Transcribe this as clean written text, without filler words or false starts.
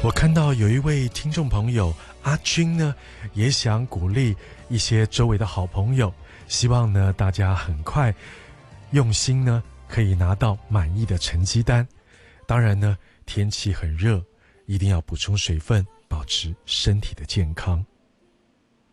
我看到有一位听众朋友阿军呢，也想鼓励一些周围的好朋友，希望呢大家很快用心呢可以拿到满意的成绩单。当然呢，天气很热，一定要补充水分，保持身体的健康。